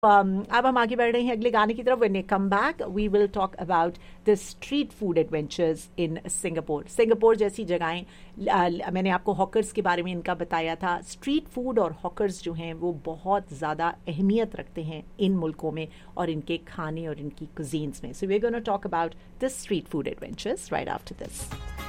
अब हम आगे बढ़ रहे हैं अगले गाने की तरफ. When we come back we will talk about the street food adventures in Singapore. Singapore जैसी जगहें, मैंने आपको हॉकर्स के बारे में इनका बताया था. स्ट्रीट फूड और हॉकर्स जो हैं वो बहुत ज़्यादा अहमियत रखते हैं इन मुल्कों में और इनके खाने और इनकी कुजीन्स में. So we are gonna talk about the street food adventures right after this.